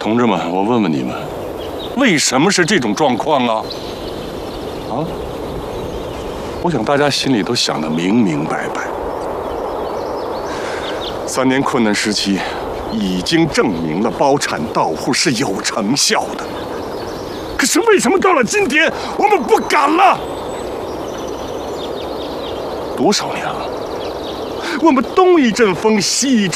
同志们，我问问你们，为什么是这种状况啊？我想大家心里都想得明明白白。3年困难时期，已经证明了包产到户是有成效的。可是为什么到了今天，我们不敢了？多少年了，我们东一阵风，西一阵